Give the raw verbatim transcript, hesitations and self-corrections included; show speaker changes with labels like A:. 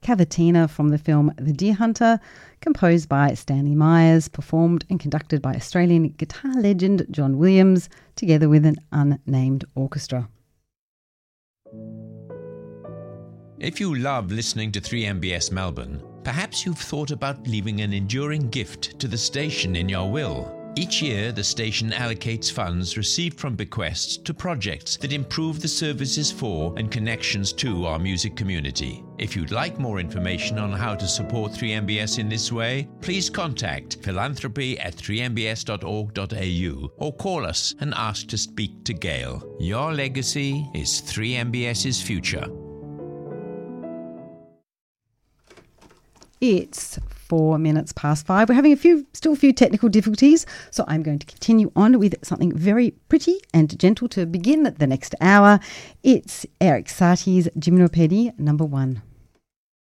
A: Cavatina from the film The Deer Hunter, composed by Stanley Myers, performed and conducted by Australian guitar legend John Williams, together with an unnamed orchestra.
B: If you love listening to three M B S Melbourne, perhaps you've thought about leaving an enduring gift to the station in your will. Each year, the station allocates funds received from bequests to projects that improve the services for and connections to our music community. If you'd like more information on how to support three M B S in this way, please contact philanthropy at three m b s dot org dot a u or call us and ask to speak to Gail. Your legacy is three M B S's future.
A: It's four minutes past five. We're having a few, still a few technical difficulties, so I'm going to continue on with something very pretty and gentle to begin the next hour. It's Eric Satie's Gymnopédie number one.